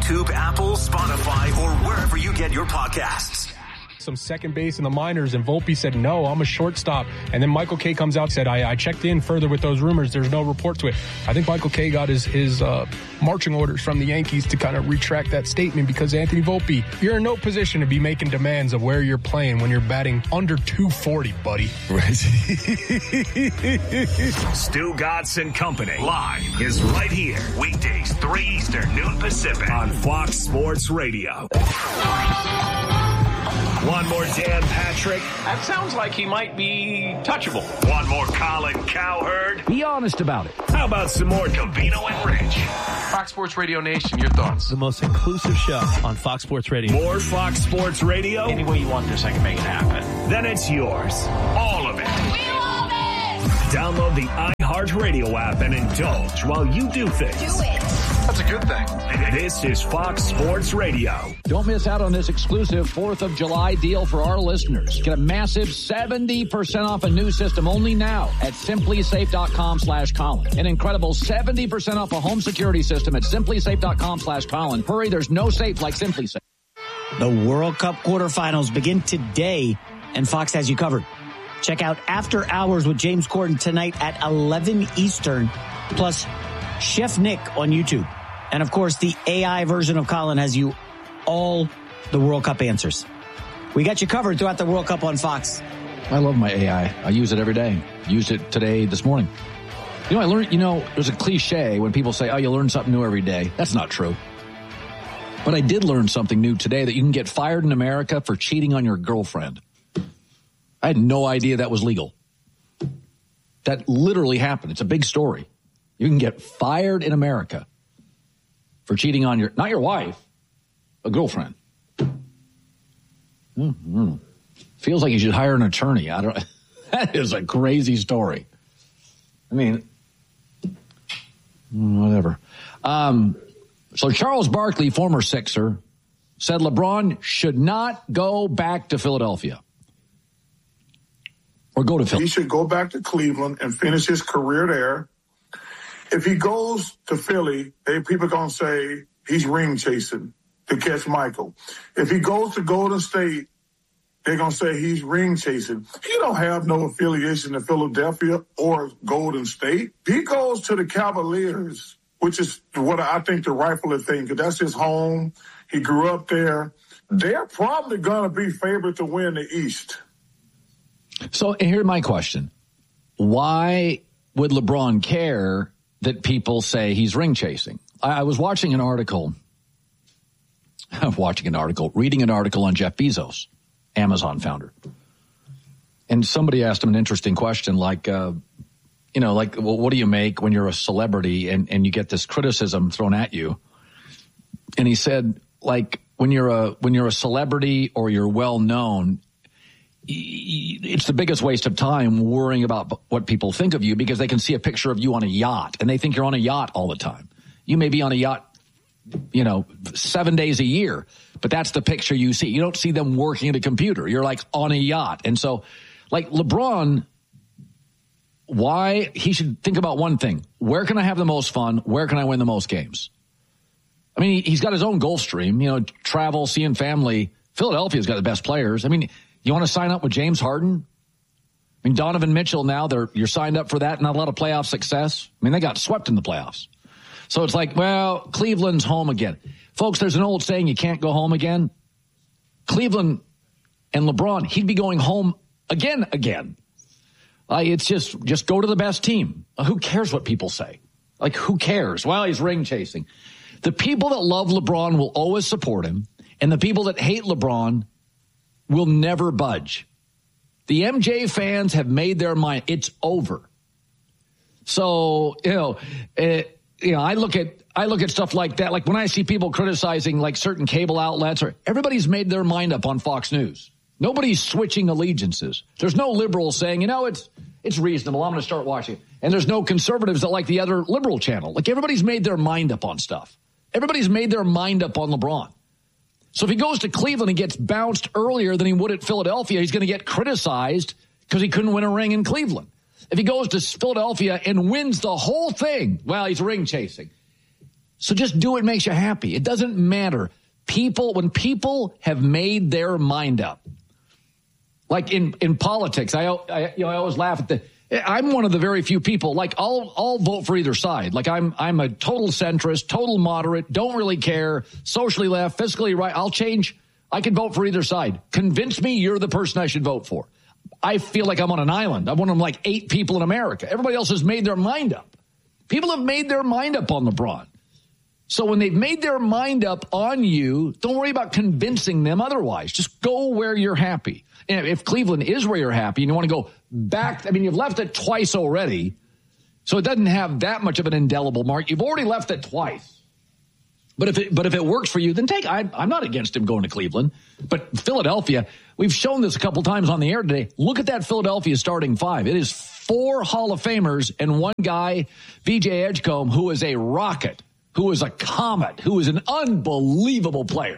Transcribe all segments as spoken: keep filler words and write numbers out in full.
YouTube, Apple, Spotify, or wherever you get your podcasts. Some second base in the minors, and Volpe said, no, I'm a shortstop. And then Michael Kay comes out and said, I, I checked in further with those rumors. There's no report to it. I think Michael Kay got his, his uh, marching orders from the Yankees to kind of retract that statement, because Anthony Volpe, you're in no position to be making demands of where you're playing when you're batting under two forty, buddy. Right. Stugotz and Company live is right here. Weekdays, three Eastern, noon Pacific on Fox Sports Radio. One more Dan Patrick. That sounds like he might be touchable. One more Colin Cowherd. Be honest about it. How about some more Covino and Rich? Fox Sports Radio Nation, your thoughts? The most inclusive show on Fox Sports Radio. More Fox Sports Radio? Any way you want this, I can make it happen. Then it's yours. All of it. We love it! Download the iHeartRadio app and indulge while you do things. Do it. That's a good thing. This is Fox Sports Radio. Don't miss out on this exclusive fourth of July deal for our listeners. Get a massive seventy percent off a new system only now at simplysafe.com slash Colin. An incredible seventy percent off a home security system at simplysafe.com slash Colin. Hurry, there's no safe like SimpliSafe. The World Cup quarterfinals begin today, and Fox has you covered. Check out After Hours with James Corden tonight at eleven Eastern, plus Chef Nick on YouTube. And, of course, the A I version of Colin has you all the World Cup answers. We got you covered throughout the World Cup on Fox. I love my A I. I use it every day. Used it today, this morning. You know, I learned, you know, there's a cliche when people say, oh, you learn something new every day. That's not true. But I did learn something new today, that you can get fired in America for cheating on your girlfriend. I had no idea that was legal. That literally happened. It's a big story. You can get fired in America for cheating on your, not your wife, a girlfriend. Mm-hmm. Feels like you should hire an attorney. I don't, that is a crazy story. I mean, whatever. Um, so Charles Barkley, former Sixer, said LeBron should not go back to Philadelphia. Or go to Philly. He should go back to Cleveland and finish his career there. If he goes to Philly, they, people are going to say he's ring chasing to catch Michael. If he goes to Golden State, they're going to say he's ring chasing. He don't have no affiliation to Philadelphia or Golden State. He goes to the Cavaliers, which is what I think the rightful thing, because that's his home. He grew up there. They're probably going to be favored to win the East. So here's my question. Why would LeBron care that people say he's ring chasing? I, I was watching an article, I'm watching an article, reading an article on Jeff Bezos, Amazon founder. And somebody asked him an interesting question like, uh, you know, like, well, what do you make when you're a celebrity and, and you get this criticism thrown at you? And he said, like, when you're a, when you're a celebrity or you're well known, it's the biggest waste of time worrying about what people think of you, because they can see a picture of you on a yacht and they think you're on a yacht all the time. You may be on a yacht, you know, seven days a year, but that's the picture you see. You don't see them working at a computer. You're like on a yacht. And so like LeBron, why he should think about one thing. Where can I have the most fun? Where can I win the most games? I mean, he's got his own Gulfstream, you know, travel, seeing family. Philadelphia's got the best players. I mean, you want to sign up with James Harden? I mean, Donovan Mitchell now, they're you're signed up for that. Not a lot of playoff success. I mean, they got swept in the playoffs. So it's like, well, Cleveland's home again. Folks, there's an old saying, you can't go home again. Cleveland and LeBron, he'd be going home again, again. Uh, it's just, just go to the best team. Uh, who cares what people say? Like, who cares? Well, he's ring chasing. The people that love LeBron will always support him. And the people that hate LeBron will never budge. The M J fans have made their mind. It's over. So, you know, it, you know, I look at I look at stuff like that. Like when I see people criticizing like certain cable outlets, or everybody's made their mind up on Fox News. Nobody's switching allegiances. There's no liberals saying, you know, it's it's reasonable. I'm going to start watching it. And there's no conservatives that like the other liberal channel. Like everybody's made their mind up on stuff. Everybody's made their mind up on LeBron. So if he goes to Cleveland and gets bounced earlier than he would at Philadelphia, he's going to get criticized because he couldn't win a ring in Cleveland. If he goes to Philadelphia and wins the whole thing, well, he's ring chasing. So just do what makes you happy. It doesn't matter. People, when people have made their mind up, like in, in politics, I, I you know I always laugh at the. I'm one of the very few people, like I'll I'll vote for either side. Like I'm I'm a total centrist, total moderate, don't really care, socially left, fiscally right. I'll change. I can vote for either side. Convince me you're the person I should vote for. I feel like I'm on an island. I'm one of like eight people in America. Everybody else has made their mind up. People have made their mind up on LeBron. So when they've made their mind up on you, don't worry about convincing them otherwise. Just go where you're happy. And if Cleveland is where you're happy and you want to go back, I mean, you've left it twice already, so it doesn't have that much of an indelible mark. You've already left it twice. But if it, but if it works for you, then take, I, I'm not against him going to Cleveland. But Philadelphia, we've shown this a couple times on the air today. Look at that Philadelphia starting five. It is four Hall of Famers and one guy, V J Edgecombe, who is a rocket, who is a comet, who is an unbelievable player.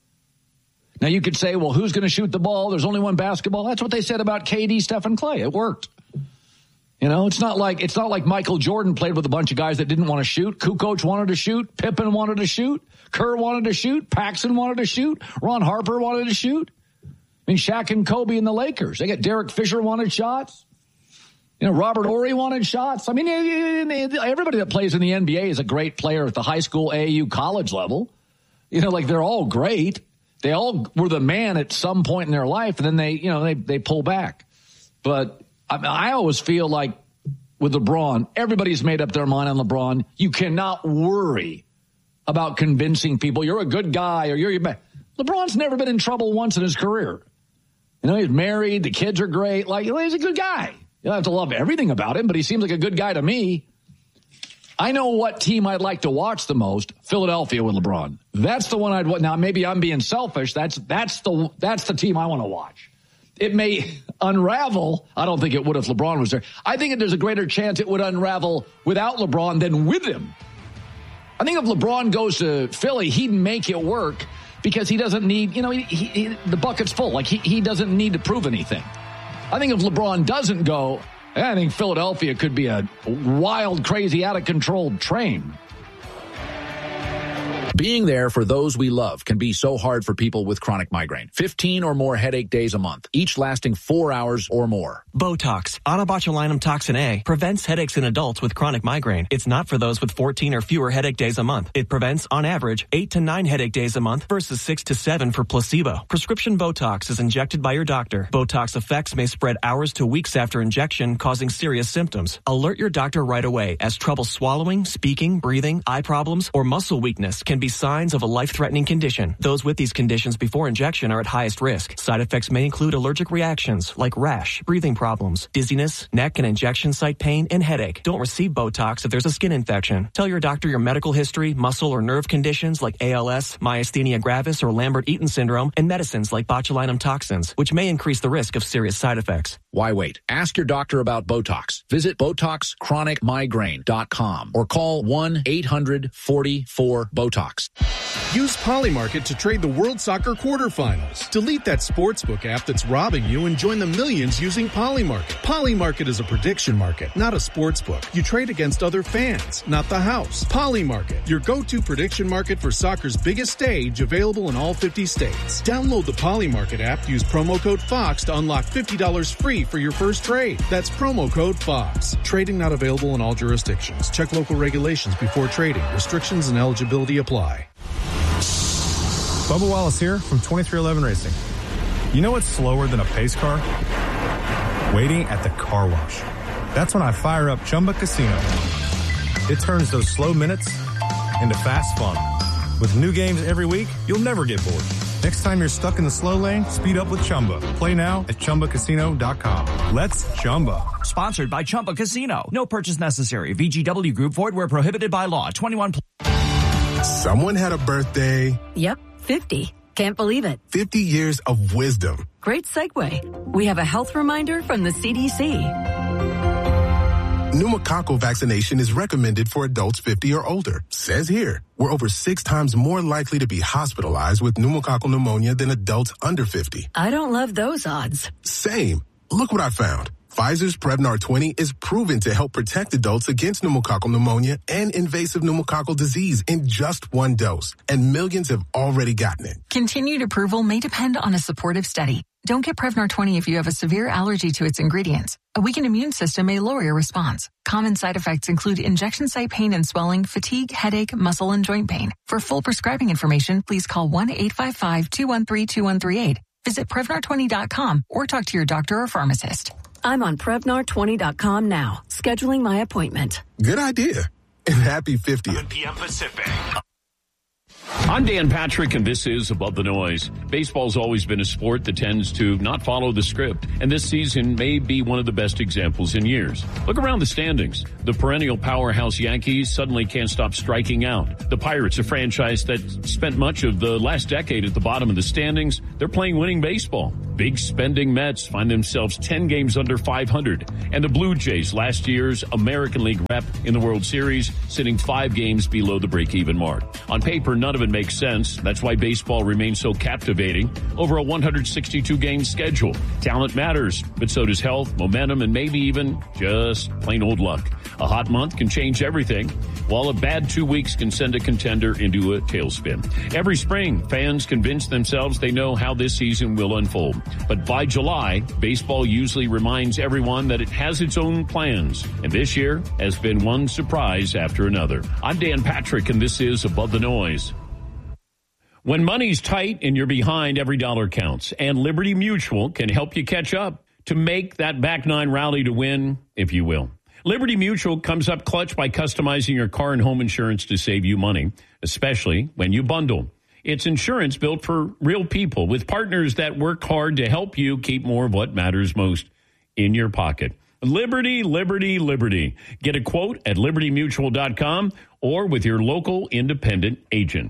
Now, you could say, well, who's going to shoot the ball? There's only one basketball. That's what they said about K D, Steph, and Clay. It worked. You know, it's not like it's not like Michael Jordan played with a bunch of guys that didn't want to shoot. Kukoc wanted to shoot. Pippen wanted to shoot. Kerr wanted to shoot. Paxson wanted to shoot. Ron Harper wanted to shoot. I mean, Shaq and Kobe in the Lakers. They got Derek Fisher wanted shots. You know, Robert Horry wanted shots. I mean, everybody that plays in the N B A is a great player at the high school, A A U, college level. You know, like they're all great. They all were the man at some point in their life, and then they, you know, they they pull back. But I, I always feel like with LeBron, everybody's made up their mind on LeBron. You cannot worry about convincing people you're a good guy or you're your best. LeBron's never been in trouble once in his career. You know, he's married. The kids are great. Like, he's a good guy. You don't have to love everything about him, but he seems like a good guy to me. I know what team I'd like to watch the most, Philadelphia with LeBron. That's the one I'd want. Now, maybe I'm being selfish. That's that's the that's the team I want to watch. It may unravel. I don't think it would if LeBron was there. I think there's a greater chance it would unravel without LeBron than with him. I think if LeBron goes to Philly, he'd make it work because he doesn't need, you know, he, he, the bucket's full. Like, he, he doesn't need to prove anything. I think if LeBron doesn't go, I think Philadelphia could be a wild, crazy, out-of-control train. Being there for those we love can be so hard for people with chronic migraine. fifteen or more headache days a month, each lasting four hours or more. Botox, onabotulinum toxin A, prevents headaches in adults with chronic migraine. It's not for those with fourteen or fewer headache days a month. It prevents, on average, eight to nine headache days a month versus six to seven for placebo. Prescription Botox is injected by your doctor. Botox effects may spread hours to weeks after injection, causing serious symptoms. Alert your doctor right away, as trouble swallowing, speaking, breathing, eye problems, or muscle weakness can be signs of a life-threatening condition. Those with these conditions before injection are at highest risk. Side effects may include allergic reactions like rash, breathing problems, dizziness, neck and injection site pain, and headache. Don't receive Botox if there's a skin infection. Tell your doctor your medical history, muscle or nerve conditions like A L S, myasthenia gravis, or Lambert-Eaton syndrome, and medicines like botulinum toxins, which may increase the risk of serious side effects. Why wait? Ask your doctor about Botox. Visit Botox Chronic Migraine dot com or call one eight hundred forty-four BOTOX. Use Polymarket to trade the World Soccer quarterfinals. Delete that sportsbook app that's robbing you and join the millions using Polymarket. Polymarket is a prediction market, not a sportsbook. You trade against other fans, not the house. Polymarket, your go-to prediction market for soccer's biggest stage, available in all fifty states. Download the Polymarket app, use promo code FOX to unlock fifty dollars free for your first trade. That's promo code FOX. Trading not available in all jurisdictions. Check local regulations before trading. Restrictions and eligibility apply. Bubba Wallace here from twenty-three eleven Racing. You know what's slower than a pace car? Waiting at the car wash. That's when I fire up Chumba Casino. It turns those slow minutes into fast fun. With new games every week, you'll never get bored. Next time you're stuck in the slow lane, speed up with Chumba. Play now at Chumba Casino dot com. Let's Chumba. Sponsored by Chumba Casino. No purchase necessary. V G W Group. Void where prohibited by law. twenty-one plus. Someone had a birthday. Yep, fifty. Can't believe it. fifty years of wisdom. Great segue. We have a health reminder from the C D C. Pneumococcal vaccination is recommended for adults fifty or older. Says here, we're over six times more likely to be hospitalized with pneumococcal pneumonia than adults under fifty. I don't love those odds. Same. Look what I found. Pfizer's Prevnar twenty is proven to help protect adults against pneumococcal pneumonia and invasive pneumococcal disease in just one dose, and millions have already gotten it. Continued approval may depend on a supportive study. Don't get Prevnar twenty if you have a severe allergy to its ingredients. A weakened immune system may lower your response. Common side effects include injection site pain and swelling, fatigue, headache, muscle, and joint pain. For full prescribing information, please call one eight five five, two one three, two one three eight. Visit Prevnar twenty dot com or talk to your doctor or pharmacist. I'm on Prevnar twenty dot com now, scheduling my appointment. Good idea. And happy fiftieth. seven p.m. Pacific. I'm Dan Patrick, and this is Above the Noise. Baseball's always been a sport that tends to not follow the script, and this season may be one of the best examples in years. Look around the standings. The perennial powerhouse Yankees suddenly can't stop striking out. The Pirates, a franchise that spent much of the last decade at the bottom of the standings, they're playing winning baseball. Big spending Mets find themselves ten games under five hundred. And the Blue Jays, last year's American League rep in the World Series, sitting five games below the break-even mark. On paper, none of it makes sense. That's why baseball remains so captivating over a one hundred sixty-two game schedule. Talent matters, but so does health, momentum, and maybe even just plain old luck. A hot month can change everything, while a bad two weeks can send a contender into a tailspin. Every spring, fans convince themselves they know how this season will unfold. But by July, baseball usually reminds everyone that it has its own plans. And this year has been one surprise after another. I'm Dan Patrick, and this is Above the Noise. When money's tight and you're behind, every dollar counts. And Liberty Mutual can help you catch up to make that back nine rally to win, if you will. Liberty Mutual comes up clutch by customizing your car and home insurance to save you money, especially when you bundle. It's insurance built for real people with partners that work hard to help you keep more of what matters most in your pocket. Liberty, Liberty, Liberty. Get a quote at liberty mutual dot com or with your local independent agent.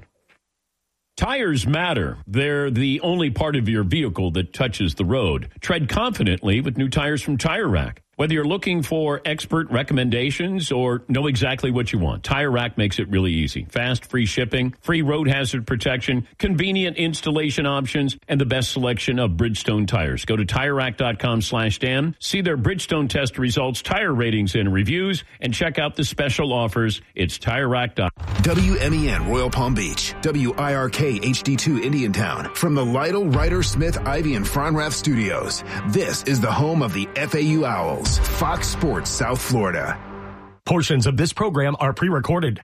Tires matter. They're the only part of your vehicle that touches the road. Tread confidently with new tires from Tire Rack. Whether you're looking for expert recommendations or know exactly what you want, Tire Rack makes it really easy. Fast, free shipping, free road hazard protection, convenient installation options, and the best selection of Bridgestone tires. Go to tire rack dot com slash Dan, see their Bridgestone test results, tire ratings, and reviews, and check out the special offers. It's tire rack dot com. W M E N Royal Palm Beach, W I R K H D two Indiantown. From the Lytle, Ryder, Smith, Ivy, and Fronrath studios, this is the home of the F A U Owls. Fox Sports South Florida. Portions of this program are pre-recorded.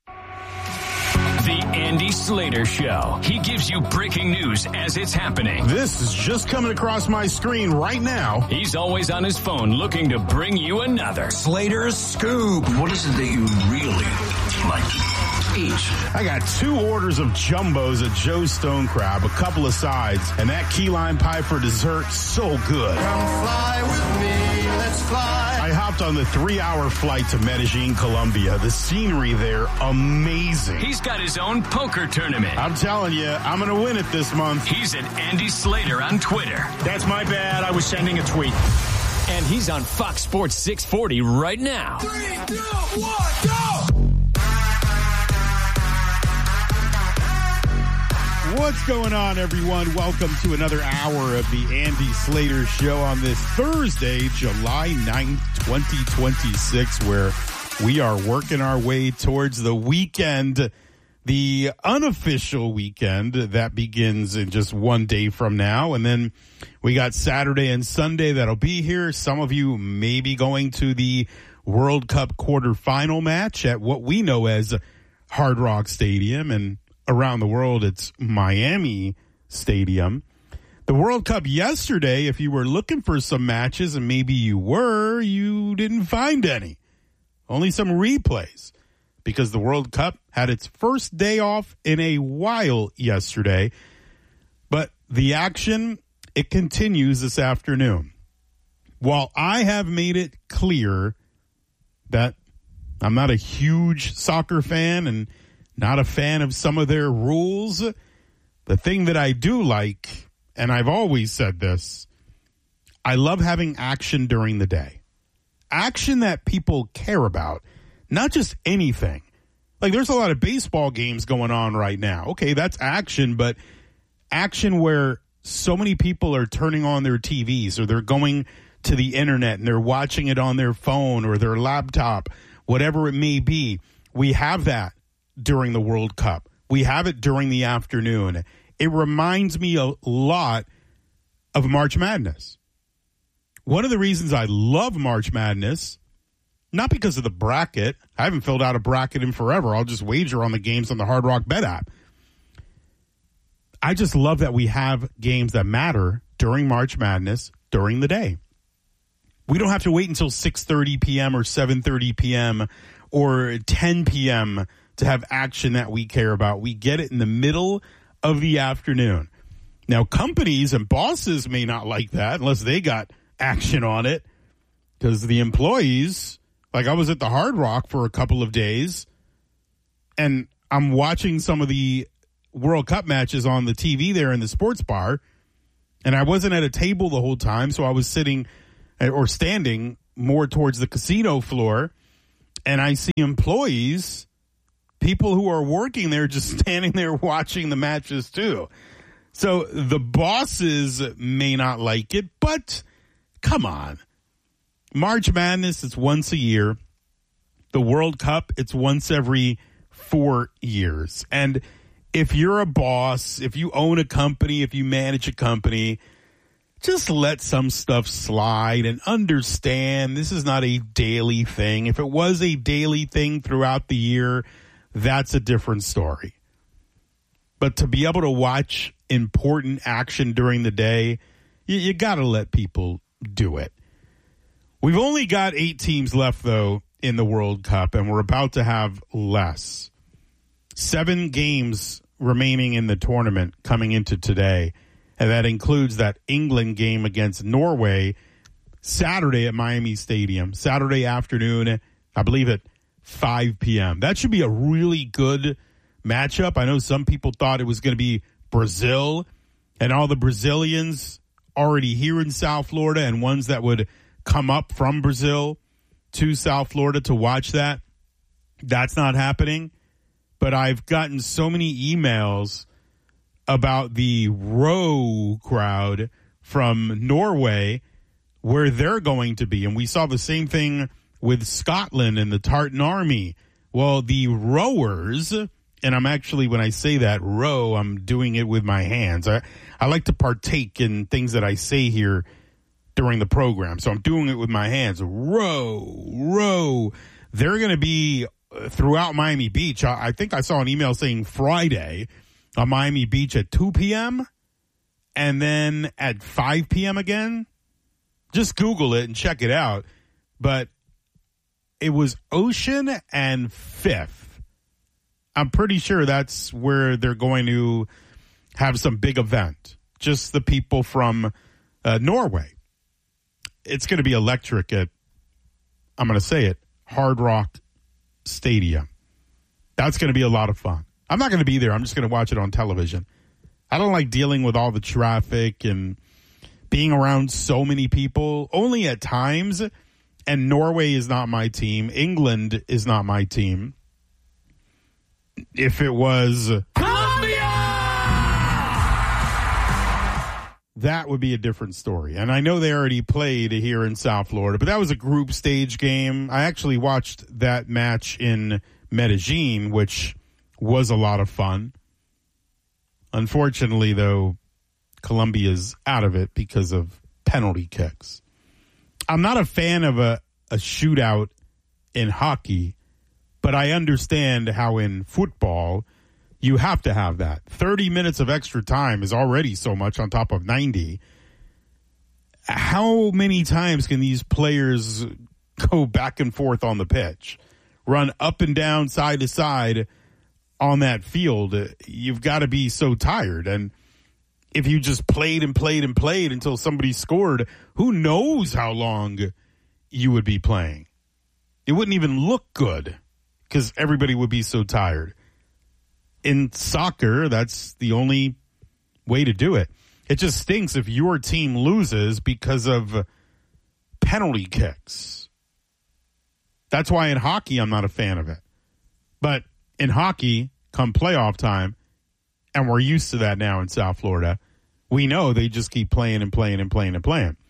The Andy Slater Show. He gives you breaking news as it's happening. This is just coming across my screen right now. He's always on his phone looking to bring you another Slater's Scoop. What is it that you really like to eat? I got two orders of jumbos at Joe's Stone Crab, a couple of sides, and that key lime pie for dessert, so good. Come fly with me, let's fly. I hopped on the three-hour flight to Medellin, Colombia. The scenery there, amazing. He's got his own poker tournament. I'm telling you, I'm going to win it this month. He's at Andy Slater on Twitter. That's my bad. I was sending a tweet. And he's on Fox Sports six forty right now. Three, two, one, go! What's going on, everyone? Welcome to another hour of the Andy Slater Show on this Thursday, July ninth, twenty twenty-six, where we are working our way towards the weekend, the unofficial weekend that begins in just one day from now. And then we got Saturday and Sunday that'll be here. Some of you may be going to the World Cup quarterfinal match at what we know as Hard Rock Stadium, and around the world, it's Miami Stadium. The World Cup yesterday, if you were looking for some matches, and maybe you were, you didn't find any. Only some replays, because the World Cup had its first day off in a while yesterday. But the action, it continues this afternoon. While I have made it clear that I'm not a huge soccer fan and not a fan of some of their rules, the thing that I do like, and I've always said this, I love having action during the day. Action that people care about, not just anything. Like, there's a lot of baseball games going on right now. Okay, that's action, but action where so many people are turning on their T Vs or they're going to the internet and they're watching it on their phone or their laptop, whatever it may be. We have that during the World Cup. We have it during the afternoon. It reminds me a lot of March Madness. One of the reasons I love March Madness, not because of the bracket. I haven't filled out a bracket in forever. I'll just wager on the games on the Hard Rock Bet app. I just love that we have games that matter during March Madness during the day. We don't have to wait until six thirty p.m. or seven thirty p.m. or ten p.m. to have action that we care about. We get it in the middle of the afternoon. Now, companies and bosses may not like that unless they got action on it, because the employees, like I was at the Hard Rock for a couple of days and I'm watching some of the World Cup matches on the T V there in the sports bar, and I wasn't at a table the whole time, so I was sitting or standing more towards the casino floor, and I see employees, people who are working there, just standing there watching the matches too. So the bosses may not like it, but come on. March Madness, it's once a year. The World Cup, it's once every four years. And if you're a boss, if you own a company, if you manage a company, just let some stuff slide and understand this is not a daily thing. If it was a daily thing throughout the year, that's a different story. But to be able to watch important action during the day, you, you got to let people do it. We've only got eight teams left, though, in the World Cup, and we're about to have less. Seven games remaining in the tournament coming into today, and that includes that England game against Norway Saturday at Miami Stadium, Saturday afternoon, I believe at five p.m. That should be a really good matchup. I know some people thought it was going to be Brazil and all the Brazilians already here in South Florida and ones that would come up from Brazil to South Florida to watch that. That's not happening. But I've gotten so many emails about the row crowd from Norway where they're going to be. And we saw the same thing with Scotland and the Tartan Army. Well, the rowers, and I'm actually, when I say that, row, I'm doing it with my hands. I, I like to partake in things that I say here during the program. So I'm doing it with my hands. Row, row. They're going to be throughout Miami Beach. I, I think I saw an email saying Friday on Miami Beach at two p.m. and then at five p.m. again. Just Google it and check it out. But it was Ocean and Fifth. I'm pretty sure that's where they're going to have some big event. Just the people from uh, Norway. It's going to be electric at, I'm going to say it, Hard Rock Stadium. That's going to be a lot of fun. I'm not going to be there. I'm just going to watch it on television. I don't like dealing with all the traffic and being around so many people, only at times. And Norway is not my team. England is not my team. If it was Colombia, that would be a different story. And I know they already played here in South Florida, but that was a group stage game. I actually watched that match in Medellin, which was a lot of fun. Unfortunately, though, Colombia's out of it because of penalty kicks. I'm not a fan of a, a shootout in hockey, but I understand how in football you have to have that. thirty minutes of extra time is already so much on top of ninety. How many times can these players go back and forth on the pitch, run up and down, side to side on that field? You've got to be so tired. And if you just played and played and played until somebody scored, who knows how long you would be playing? It wouldn't even look good because everybody would be so tired. In soccer, that's the only way to do it. It just stinks if your team loses because of penalty kicks. That's why in hockey, I'm not a fan of it. But in hockey, come playoff time, and we're used to that now in South Florida, we know they just keep playing and playing and playing and playing.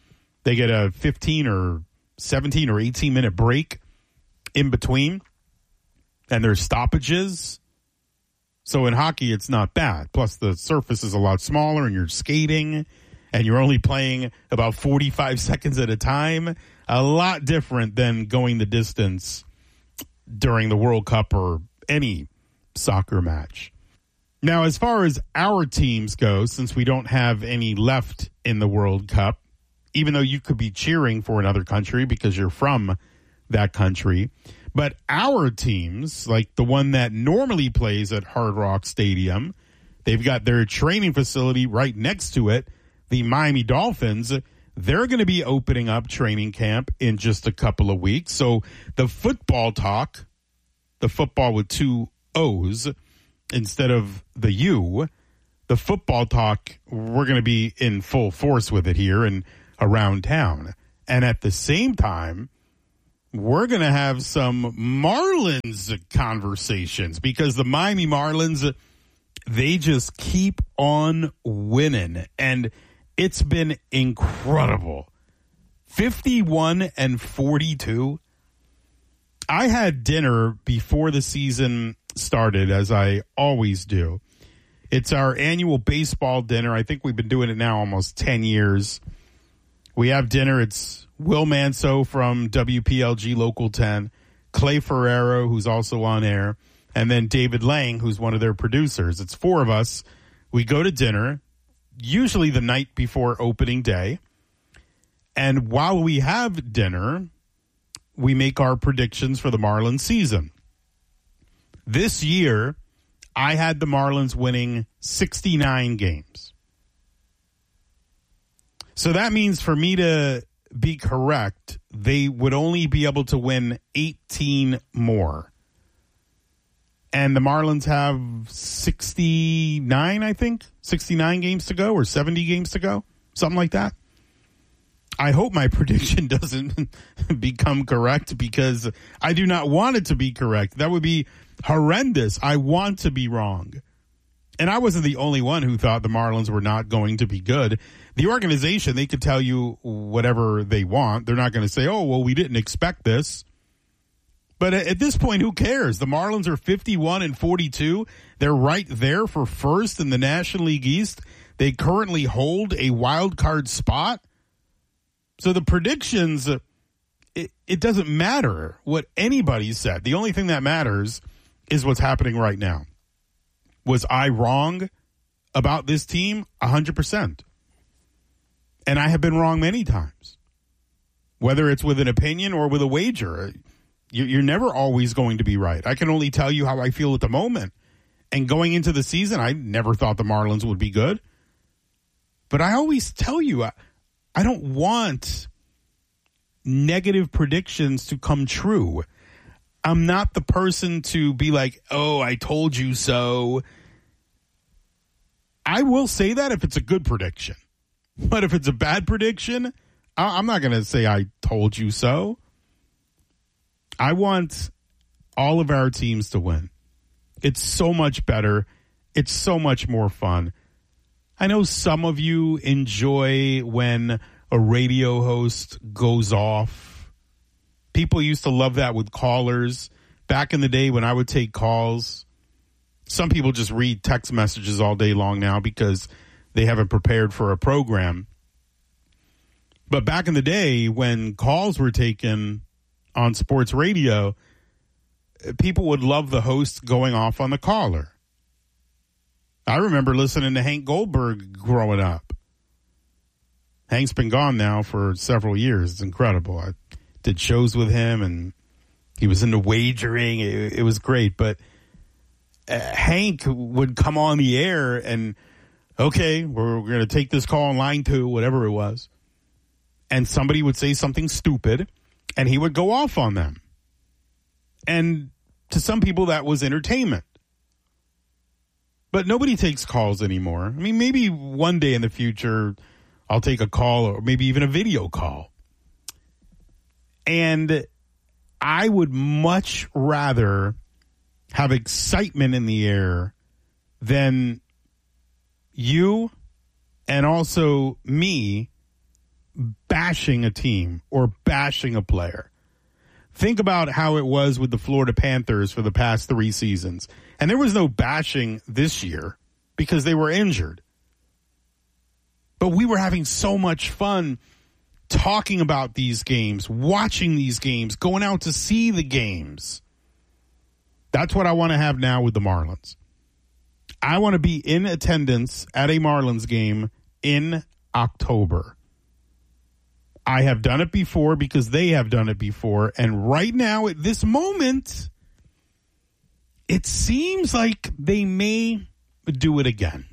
They get a fifteen or seventeen or eighteen minute break in between, and there's stoppages. So in hockey, it's not bad. Plus, the surface is a lot smaller, and you're skating, and you're only playing about forty-five seconds at a time. A lot different than going the distance during the World Cup or any soccer match. Now, as far as our teams go, since we don't have any left in the World Cup, even though you could be cheering for another country because you're from that country, but our teams, like the one that normally plays at Hard Rock Stadium, they've got their training facility right next to it, the Miami Dolphins. They're going to be opening up training camp in just a couple of weeks. So the football talk, the football with two O's instead of the U, the football talk, we're going to be in full force with it here and around town. And at the same time, we're going to have some Marlins conversations because the Miami Marlins, they just keep on winning. And it's been incredible. fifty-one and forty-two. I had dinner before the season started, as I always do. It's our annual baseball dinner. I think we've been doing it now almost ten years. We have dinner. It's Will Manso from W P L G Local ten, Clay Ferrero, who's also on air, and then David Lang, who's one of their producers. It's four of us. We go to dinner, usually the night before opening day. And while we have dinner, we make our predictions for the Marlins season. This year, I had the Marlins winning sixty-nine games. So that means for me to be correct, they would only be able to win eighteen more. And the Marlins have sixty-nine, I think, sixty-nine games to go or seventy games to go, something like that. I hope my prediction doesn't become correct because I do not want it to be correct. That would be horrendous. I want to be wrong. And I wasn't the only one who thought the Marlins were not going to be good. The organization, they could tell you whatever they want. They're not going to say, oh, well, we didn't expect this. But at this point, who cares? The Marlins are fifty-one and forty-two. They're right there for first in the National League East. They currently hold a wild card spot. So the predictions, it, it doesn't matter what anybody said. The only thing that matters is what's happening right now. Was I wrong about this team? one hundred percent. And I have been wrong many times. Whether it's with an opinion or with a wager, you're never always going to be right. I can only tell you how I feel at the moment. And going into the season, I never thought the Marlins would be good. But I always tell you, I, I don't want negative predictions to come true. I'm not the person to be like, oh, I told you so. I will say that if it's a good prediction. But if it's a bad prediction, I'm not going to say I told you so. I want all of our teams to win. It's so much better. It's so much more fun. I know some of you enjoy when a radio host goes off. People used to love that with callers. Back in the day when I would take calls, some people just read text messages all day long now because they haven't prepared for a program. But back in the day when calls were taken on sports radio, people would love the host going off on the caller. I remember listening to Hank Goldberg growing up. Hank's been gone now for several years. It's incredible. I did shows with him, and he was into wagering. It, it was great. But uh, Hank would come on the air and, okay, we're, we're going to take this call on line two, whatever it was. And somebody would say something stupid, and he would go off on them. And to some people, that was entertainment. But nobody takes calls anymore. I mean, maybe one day in the future, I'll take a call or maybe even a video call. And I would much rather have excitement in the air than you and also me bashing a team or bashing a player. Think about how it was with the Florida Panthers for the past three seasons. And there was no bashing this year because they were injured. But we were having so much fun talking about these games, watching these games, going out to see the games. That's what I want to have now with the Marlins. I want to be in attendance at a Marlins game in October. I have done it before because they have done it before. And right now, at this moment, it seems like they may do it again.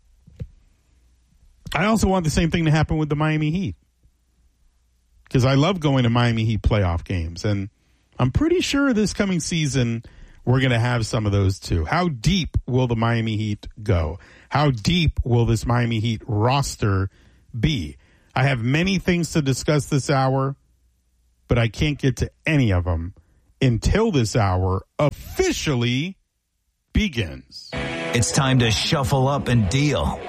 I also want the same thing to happen with the Miami Heat, because I love going to Miami Heat playoff games. And I'm pretty sure this coming season, we're going to have some of those too. How deep will the Miami Heat go? How deep will this Miami Heat roster be? I have many things to discuss this hour, but I can't get to any of them until this hour officially begins. It's time to shuffle up and deal.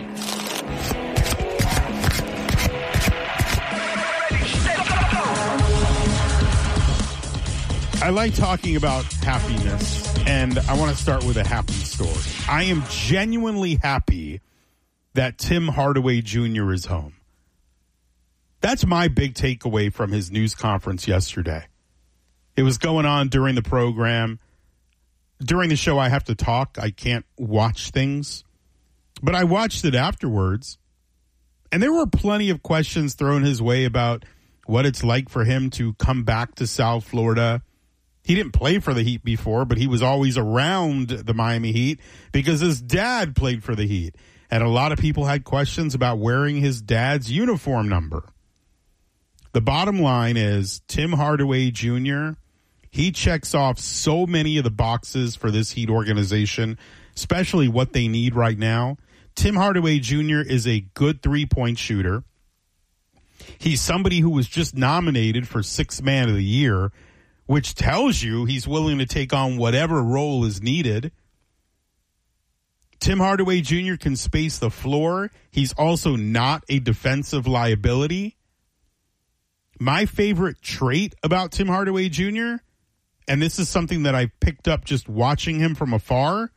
I like talking about happiness, and I want to start with a happy story. I am genuinely happy that Tim Hardaway Junior is home. That's my big takeaway from his news conference yesterday. It was going on during the program. During the show, I have to talk. I can't watch things. But I watched it afterwards, and there were plenty of questions thrown his way about what it's like for him to come back to South Florida. He didn't play for the Heat before, but he was always around the Miami Heat because his dad played for the Heat. And a lot of people had questions about wearing his dad's uniform number. The bottom line is Tim Hardaway Junior, he checks off so many of the boxes for this Heat organization, especially what they need right now. Tim Hardaway Junior is a good three-point shooter. He's somebody who was just nominated for Sixth Man of the Year, which tells you he's willing to take on whatever role is needed. Tim Hardaway Junior can space the floor. He's also not a defensive liability. My favorite trait about Tim Hardaway Junior, and this is something that I picked up just watching him from afar,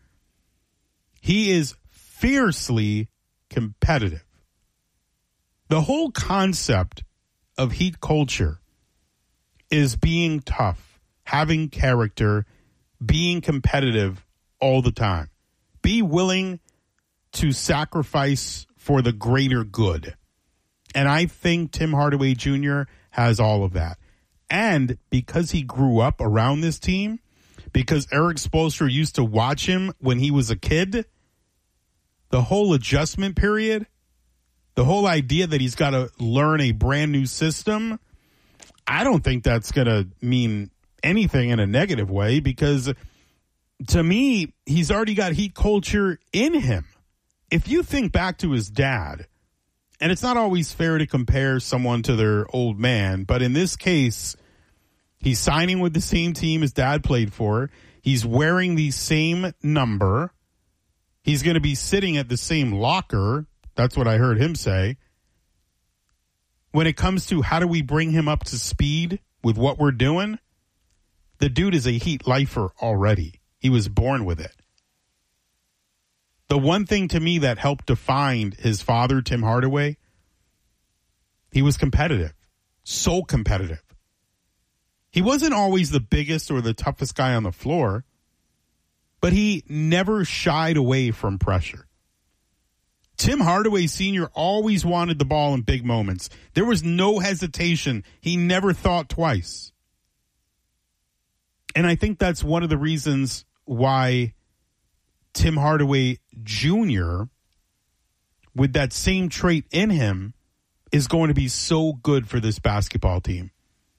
he is fiercely competitive. The whole concept of Heat culture is being tough, having character, being competitive all the time. Be willing to sacrifice for the greater good. And I think Tim Hardaway Junior has all of that. And because he grew up around this team, because Eric Spoelstra used to watch him when he was a kid, the whole adjustment period, the whole idea that he's got to learn a brand new system, I don't think that's going to mean anything in a negative way, because to me, he's already got Heat culture in him. If you think back to his dad, and it's not always fair to compare someone to their old man, but in this case, he's signing with the same team his dad played for. He's wearing the same number. He's going to be sitting at the same locker. That's what I heard him say. When it comes to how do we bring him up to speed with what we're doing, the dude is a Heat lifer already. He was born with it. The one thing to me that helped define his father, Tim Hardaway, he was competitive. So competitive. He wasn't always the biggest or the toughest guy on the floor, but he never shied away from pressure. Tim Hardaway Senior always wanted the ball in big moments. There was no hesitation. He never thought twice. And I think that's one of the reasons why Tim Hardaway Junior, with that same trait in him, is going to be so good for this basketball team.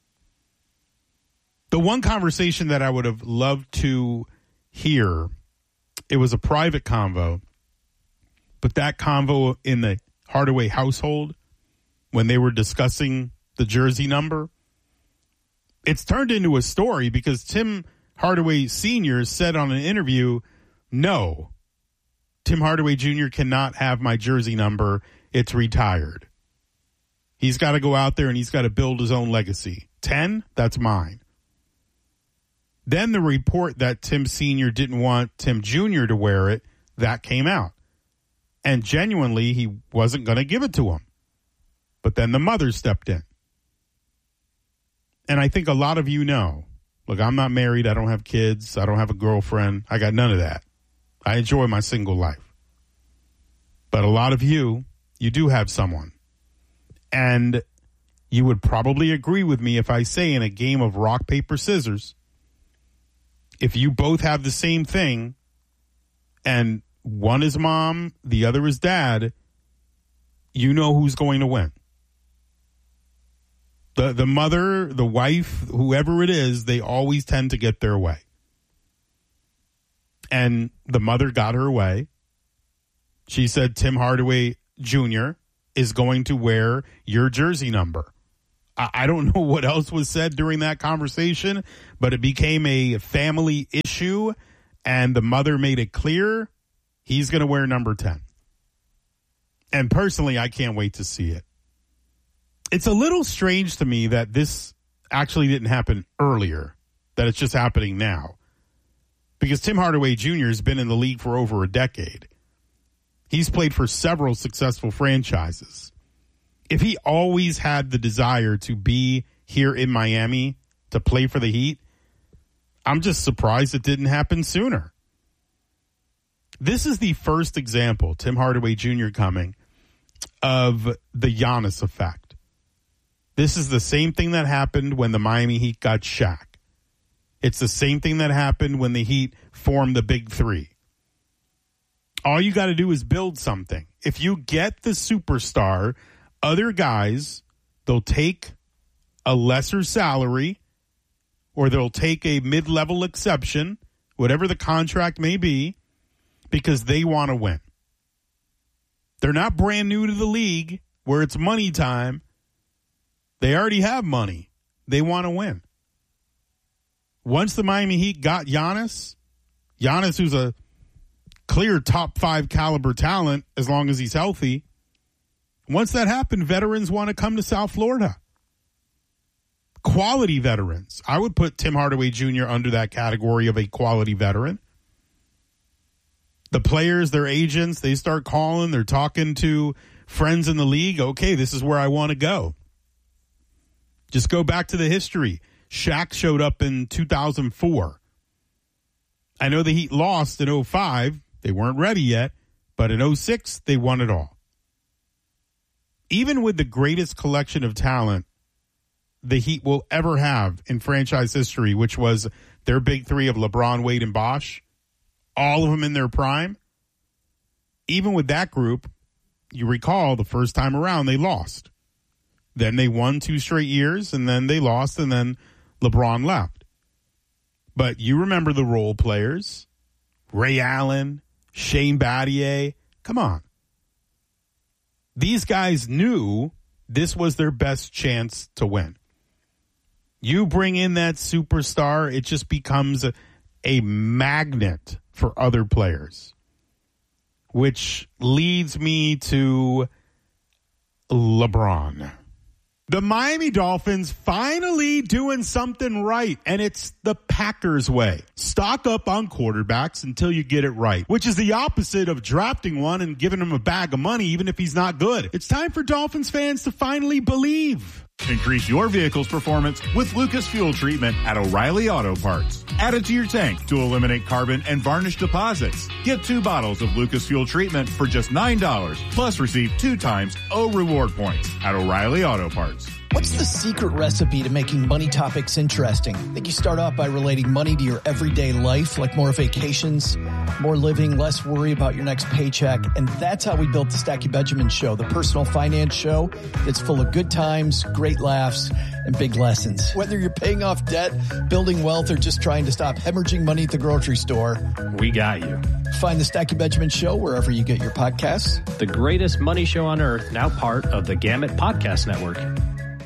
The one conversation that I would have loved to hear, it was a private convo, but that convo in the Hardaway household, when they were discussing the jersey number, it's turned into a story because Tim Hardaway Senior said on an interview, no, Tim Hardaway Junior cannot have my jersey number. It's retired. He's got to go out there and he's got to build his own legacy. ten, that's mine. Then the report that Tim Senior didn't want Tim Junior to wear it, that came out. And genuinely, he wasn't going to give it to him. But then the mother stepped in. And I think a lot of you know, look, I'm not married. I don't have kids. I don't have a girlfriend. I got none of that. I enjoy my single life. But a lot of you, you do have someone. And you would probably agree with me if I say in a game of rock, paper, scissors, if you both have the same thing and one is mom, the other is dad, you know who's going to win. The the mother, the wife, whoever it is, they always tend to get their way. And the mother got her way. She said Tim Hardaway Junior is going to wear your jersey number. I, I don't know what else was said during that conversation, but it became a family issue, and the mother made it clear he's going to wear number ten. And personally, I can't wait to see it. It's a little strange to me that this actually didn't happen earlier, that it's just happening now. Because Tim Hardaway Junior has been in the league for over a decade. He's played for several successful franchises. If he always had the desire to be here in Miami to play for the Heat, I'm just surprised it didn't happen sooner. This is the first example, Tim Hardaway Junior coming, of the Giannis effect. This is the same thing that happened when the Miami Heat got Shaq. It's the same thing that happened when the Heat formed the Big Three. All you got to do is build something. If you get the superstar, other guys, they'll take a lesser salary or they'll take a mid-level exception, whatever the contract may be, because they want to win. They're not brand new to the league where it's money time. They already have money. They want to win. Once the Miami Heat got Giannis, Giannis, who's a clear top five caliber talent as long as he's healthy, once that happened, veterans want to come to South Florida. Quality veterans. I would put Tim Hardaway Junior under that category of a quality veteran. The players, their agents, they start calling, they're talking to friends in the league. Okay, this is where I want to go. Just go back to the history. Shaq showed up in two thousand four. I know the Heat lost in oh five. They weren't ready yet. But in oh six, they won it all. Even with the greatest collection of talent the Heat will ever have in franchise history, which was their big three of LeBron, Wade, and Bosh, all of them in their prime, even with that group, you recall the first time around they lost. Then they won two straight years, and then they lost, and then LeBron left. But you remember the role players, Ray Allen, Shane Battier. Come on. These guys knew this was their best chance to win. You bring in that superstar, it just becomes a, a magnet for other players, which leads me to LeBron. The Miami Dolphins finally doing something right, and it's the Packers way. Stock up on quarterbacks until you get it right, which is the opposite of drafting one and giving him a bag of money even if he's not good. It's time for Dolphins fans to finally believe. Increase your vehicle's performance with Lucas Fuel Treatment at O'Reilly Auto Parts. Add it to your tank to eliminate carbon and varnish deposits. Get two bottles of Lucas Fuel Treatment for just nine dollars, plus receive two times O reward points at O'Reilly Auto Parts. What's the secret recipe to making money topics interesting? I think you start off by relating money to your everyday life, like more vacations, more living, less worry about your next paycheck. And that's how we built the Stacky Benjamin Show, the personal finance show that's full of good times, great laughs, and big lessons. Whether you're paying off debt, building wealth, or just trying to stop hemorrhaging money at the grocery store, we got you. Find the Stacky Benjamin Show wherever you get your podcasts. The greatest money show on earth, now part of the Gamut Podcast Network.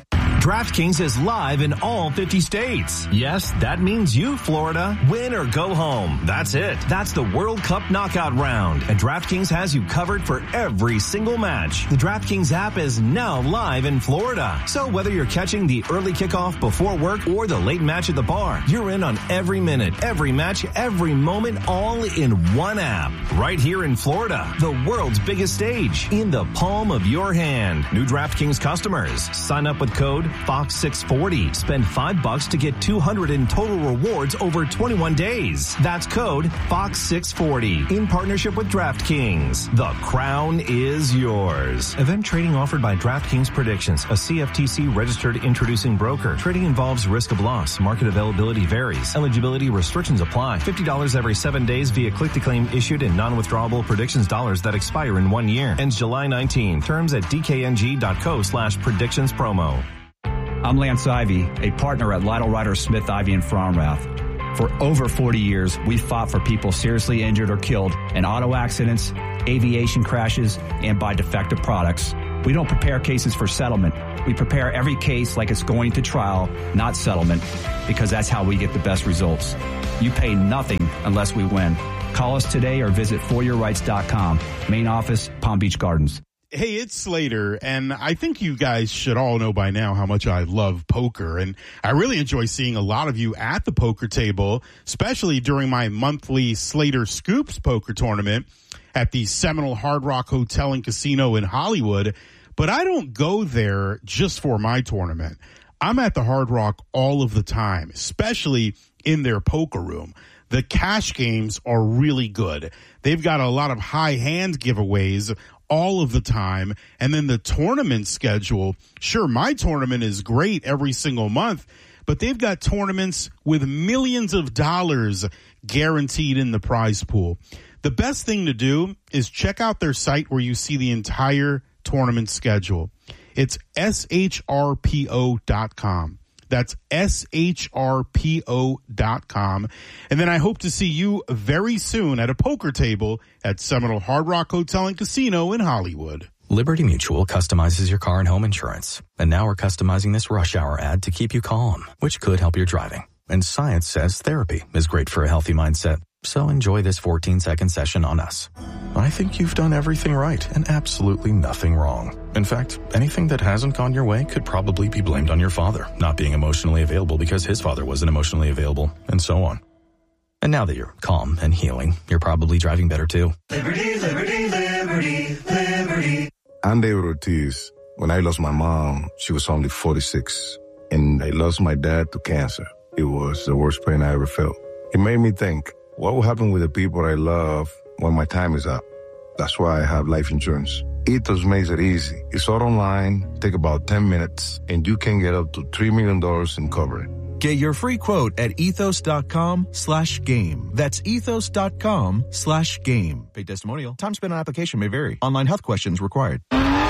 DraftKings is live in all fifty states. Yes, that means you, Florida. Win or go home. That's it. That's the World Cup knockout round. And DraftKings has you covered for every single match. The DraftKings app is now live in Florida. So whether you're catching the early kickoff before work or the late match at the bar, you're in on every minute, every match, every moment, all in one app. Right here in Florida, the world's biggest stage, in the palm of your hand. New DraftKings customers, sign up with code Fox six forty. Spend five bucks to get two hundred in total rewards over twenty-one days. That's code Fox six forty. In partnership with DraftKings. The crown is yours. Event trading offered by DraftKings Predictions, a C F T C registered introducing broker. Trading involves risk of loss. Market availability varies. Eligibility restrictions apply. fifty dollars every seven days via click-to-claim issued in non-withdrawable predictions dollars that expire in one year. Ends July nineteenth. Terms at dkng.co slash predictions promo. I'm Lance Ivy, a partner at Lytle Ryder Smith Ivy and Fromrath. For over forty years, we've fought for people seriously injured or killed in auto accidents, aviation crashes, and by defective products. We don't prepare cases for settlement. We prepare every case like it's going to trial, not settlement, because that's how we get the best results. You pay nothing unless we win. Call us today or visit for your rights dot com. Main office, Palm Beach Gardens. Hey, it's Slater, and I think you guys should all know by now how much I love poker, and I really enjoy seeing a lot of you at the poker table, especially during my monthly Slater Scoops poker tournament at the Seminole Hard Rock Hotel and Casino in Hollywood. But I don't go there just for my tournament. I'm at the Hard Rock all of the time, especially in their poker room. The cash games are really good. They've got a lot of high hand giveaways all of the time. And then the tournament schedule. Sure, my tournament is great every single month, but they've got tournaments with millions of dollars guaranteed in the prize pool. The best thing to do is check out their site where you see the entire tournament schedule. It's S H R P O dot com. That's S H R P O dot com. And then I hope to see you very soon at a poker table at Seminole Hard Rock Hotel and Casino in Hollywood. Liberty Mutual customizes your car and home insurance. And now we're customizing this rush hour ad to keep you calm, which could help your driving. And science says therapy is great for a healthy mindset. So enjoy this fourteen second session on us. I think you've done everything right and absolutely nothing wrong. In fact, anything that hasn't gone your way could probably be blamed on your father not being emotionally available because his father wasn't emotionally available, and so on. And now that you're calm and healing, you're probably driving better too. Liberty, liberty, liberty, liberty. I'm David Ortiz. When I lost my mom, she was only forty-six, and I lost my dad to cancer. It was the worst pain I ever felt. It made me think, what will happen with the people I love when my time is up? That's why I have life insurance. Ethos makes it easy. It's all online, take about ten minutes, and you can get up to three million dollars in coverage. Get your free quote at ethos.com slash game. That's ethos.com slash game. Paid testimonial. Time spent on application may vary. Online health questions required.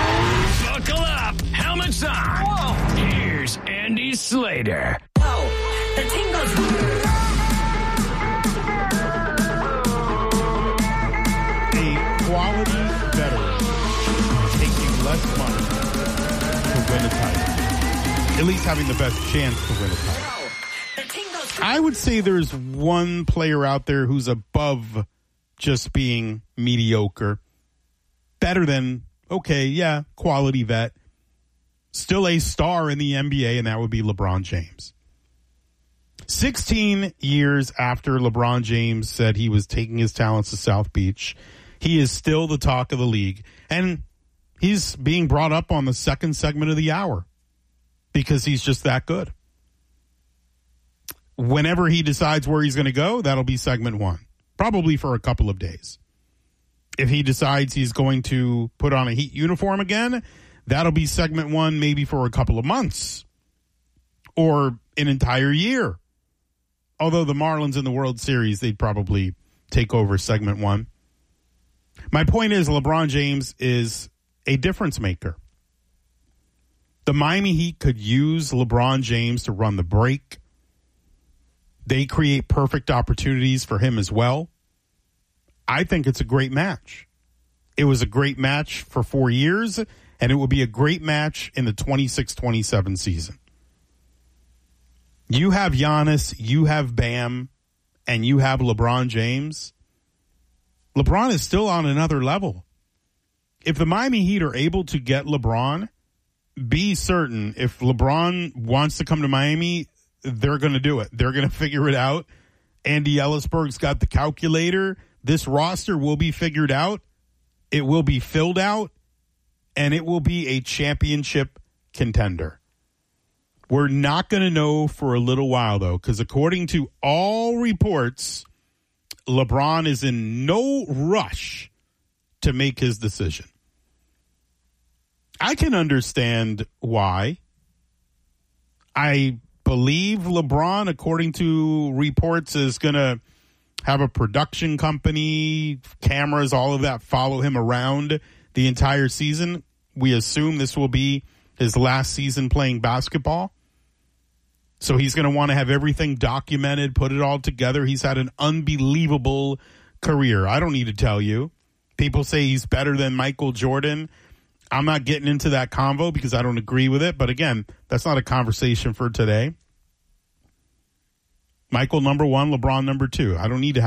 Buckle up. Helmets on. Whoa. Here's Andy Slater. Oh, the tingles. Quality veteran taking less money to win a title. At least having the best chance to win a title. I would say there's one player out there who's above just being mediocre. Better than, okay, yeah, quality vet. Still a star in the N B A, and that would be LeBron James. sixteen years after LeBron James said he was taking his talents to South Beach, he is still the talk of the league, and he's being brought up on the second segment of the hour because he's just that good. Whenever he decides where he's going to go, that'll be segment one, probably for a couple of days. If he decides he's going to put on a Heat uniform again, that'll be segment one maybe for a couple of months or an entire year. Although the Marlins in the World Series, they'd probably take over segment one. My point is LeBron James is a difference maker. The Miami Heat could use LeBron James to run the break. They create perfect opportunities for him as well. I think it's a great match. It was a great match for four years, and it will be a great match in the twenty-six twenty-seven season. You have Giannis, you have Bam, and you have LeBron James. LeBron is still on another level. If the Miami Heat are able to get LeBron, be certain if LeBron wants to come to Miami, they're going to do it. They're going to figure it out. Andy Ellisberg's got the calculator. This roster will be figured out. It will be filled out, and it will be a championship contender. We're not going to know for a little while, though, because according to all reports, LeBron is in no rush to make his decision. I can understand why. I believe LeBron, according to reports, is going to have a production company, cameras, all of that follow him around the entire season. We assume this will be his last season playing basketball. So he's going to want to have everything documented, put it all together. He's had an unbelievable career. I don't need to tell you. People say he's better than Michael Jordan. I'm not getting into that convo because I don't agree with it. But again, that's not a conversation for today. Michael number one, LeBron number two. I don't need to have